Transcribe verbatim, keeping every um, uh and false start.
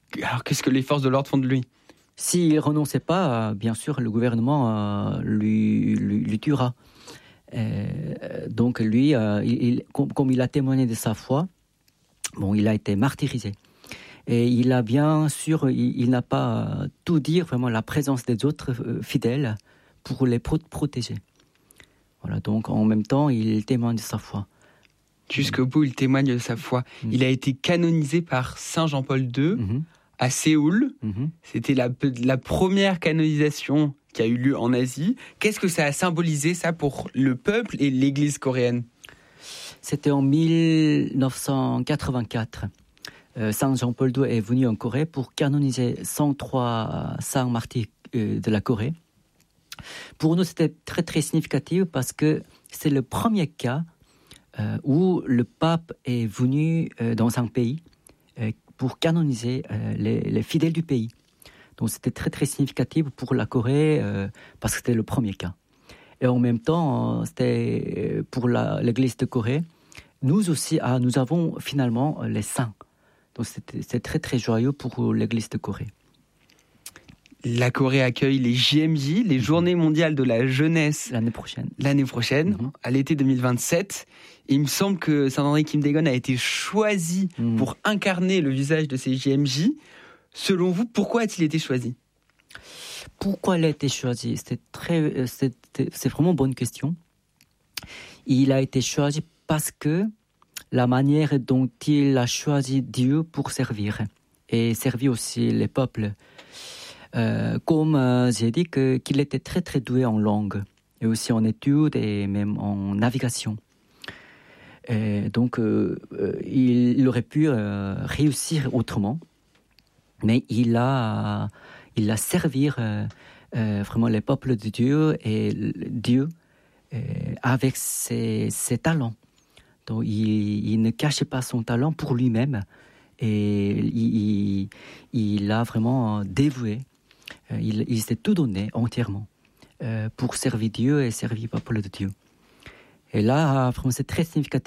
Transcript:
Alors, qu'est-ce que les forces de l'ordre font de lui ? S'il ne renonçait pas, bien sûr, le gouvernement euh, lui, lui, lui tuera. Euh, donc lui, euh, il, il, comme, comme il a témoigné de sa foi, bon, il a été martyrisé. Et il a bien sûr, il, il n'a pas tout dire, vraiment la présence des autres euh, fidèles pour les pro- protéger. Voilà, donc en même temps, il témoigne de sa foi. Jusqu'au bout, il témoigne de sa foi. Mmh. Il a été canonisé par Saint Jean-Paul deux mmh. à Séoul. Mmh. C'était la, la première canonisation qui a eu lieu en Asie. Qu'est-ce que ça a symbolisé, ça, pour le peuple et l'Église coréenne ? C'était en dix-neuf cent quatre-vingt-quatre. Euh, Saint Jean-Paul deux est venu en Corée pour canoniser cent trois saints martyrs euh, de la Corée. Pour nous, c'était très, très significatif parce que c'est le premier cas euh, où le pape est venu euh, dans un pays euh, pour canoniser euh, les, les fidèles du pays. Donc, c'était très, très significatif pour la Corée euh, parce que c'était le premier cas. Et en même temps, c'était pour la, l'Église de Corée. Nous aussi, ah, nous avons finalement les saints. Donc, c'était, c'est très, très joyeux pour l'Église de Corée. La Corée accueille les J M J, les Journées mondiales de la jeunesse. L'année prochaine. L'année prochaine, mm-hmm. à l'été deux mille vingt-sept. Et il me semble que Saint-André Kim Dae-gon a été choisi mm. pour incarner le visage de ces J M J. Selon vous, pourquoi a-t-il été choisi ? Pourquoi il a été choisi ? C'est, très, c'est, c'est vraiment une bonne question. Il a été choisi parce que la manière dont il a choisi Dieu pour servir et servir aussi les peuples. Euh, comme euh, j'ai dit que, qu'il était très très doué en langue et aussi en études et même en navigation. Et donc euh, euh, il, il aurait pu euh, réussir autrement, mais il a il a servi euh, euh, vraiment les peuples de Dieu et Dieu euh, avec ses, ses talents. Donc il, il ne cachait pas son talent pour lui-même et il, il, il a vraiment dévoué. Il, il s'est tout donné entièrement euh, pour servir Dieu et servir le peuple de Dieu. Et là, vraiment, c'est très significatif.